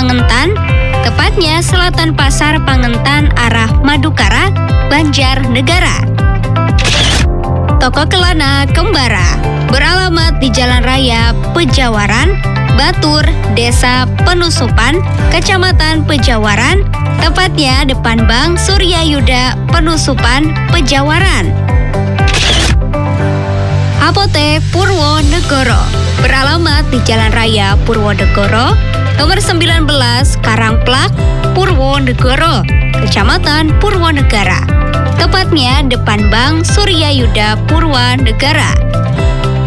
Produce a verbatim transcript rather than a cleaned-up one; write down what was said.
Pangentan, tepatnya selatan Pasar Pangentan arah Madukara, Banjarnegara. Toko Kelana Kembara beralamat di Jalan Raya Pejawaran, Batur, Desa Penusupan, Kecamatan Pejawaran, tepatnya depan Bank Surya Yuda Penusupan, Pejawaran. Apotek Purwonegoro beralamat di Jalan Raya Purwonegoro, nomor sembilan belas Karangplak, Purwonegoro, Kecamatan Purwonegara. Tepatnya depan Bank Surya Yuda Purwanegara.